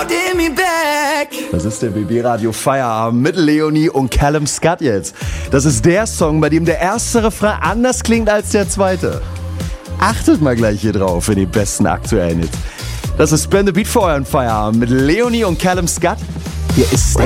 Das ist der BB Radio Feierabend mit Leonie und Callum Scott jetzt. Das ist der Song, bei dem der erste Refrain anders klingt als der zweite. Achtet mal gleich hier drauf für die besten aktuellen Hits. Das ist Spin the Beat für euren Feierabend mit Leonie und Callum Scott. Hier ist